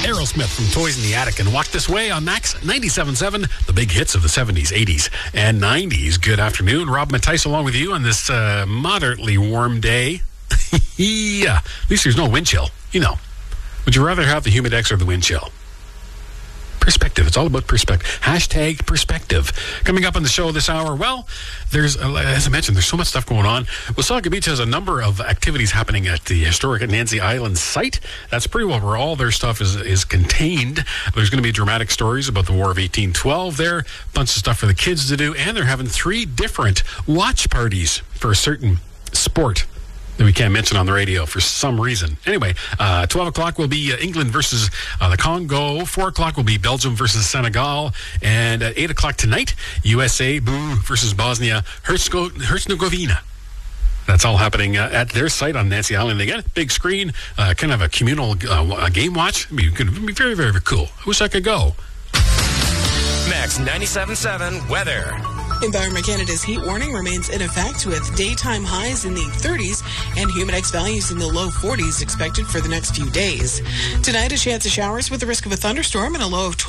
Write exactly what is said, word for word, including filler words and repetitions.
Aerosmith from Toys in the Attic and Walk This Way on Max ninety-seven point seven, the big hits of the seventies, eighties, and nineties. Good afternoon. Rob Mattice along with you on this uh, moderately warm day. Yeah, at least there's no wind chill. You know, would you rather have the Humidex or the wind chill? Perspective. It's all about perspective. Hashtag perspective. Coming up on the show this hour, well, there's, uh, as I mentioned, there's so much stuff going on. Wasaga Beach has a number of activities happening at the historic Nancy Island site. That's pretty well where all their stuff is is contained. There's going to be dramatic stories about the War of eighteen twelve there, bunch of stuff for the kids to do, and they're having three different watch parties for a certain sport that we can't mention on the radio for some reason. Anyway, uh, twelve o'clock will be uh, England versus uh, the Congo. four o'clock will be Belgium versus Senegal. And at eight o'clock tonight, U S A boo, versus Bosnia Herzegovina. That's all happening uh, at their site on Nancy Island. They got a big screen, uh, kind of a communal uh, game watch. It'd be, it'd be very, very, very cool. I wish I could go. Max ninety-seven point seven weather. Environment Canada's heat warning remains in effect with daytime highs in the thirties and humidex values in the low forties expected for the next few days. Tonight, a chance of showers with the risk of a thunderstorm and a low of twenty.